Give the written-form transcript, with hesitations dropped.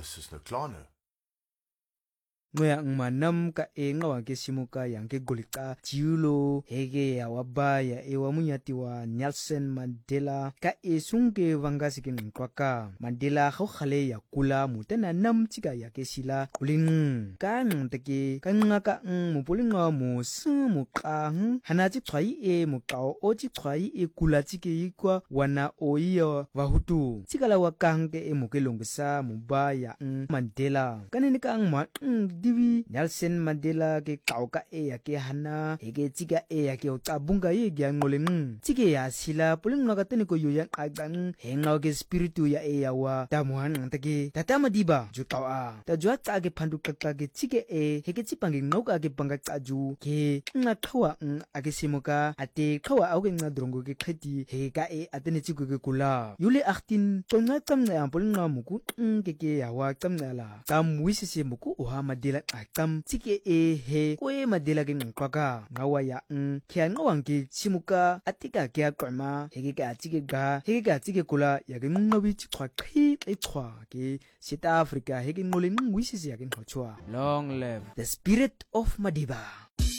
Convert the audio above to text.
is nou klaar nou. Ngoya ngmanam ka ngawa ke simuka yang ke golika jiulo hege ya wabaya ewa munyati wa Nelson Mandela ka sungke wangasi ke ngkwaka Mandela kho khale ya kula mutana nam chika ya ke sila kuling ka ngteke ka ngaka mupulinga mo sumu ka hanachi chwai mo kao ochi chwai kula chike ikwa wana oiya wahutu chikala wakang ke mukelongsa mubaya Mandela kanene ka ngma divi Nelson Mandela ke kauka ya ke hana hege chiga ya ke tabunga ye gya ngoleng chige ya sila puling nagatene ko yoyan agang henga ke spiritu ya wa tamuhan ngtake tatama diba jutawa ta jwa ta ke phandu kakka ke chige hege chipange ngoka ke panga chaju ke ngakhawa age simuka ate khawa auge ngadrongo ke kheti hege ka atene chigu ke kula yule 18 tonga tamna puling na muku ke ya wa tamna tam wisisi muku oha Mandela akam chike he koe Mandela ke ngkwaka ngawaya kya ngawangke simuka atika kya kwama hege ka chike kula ya ke ngawi chwa khi chwa ke South Africa hege ngole ngwisisi ya ke ngchwa. Long live the spirit of Madiba.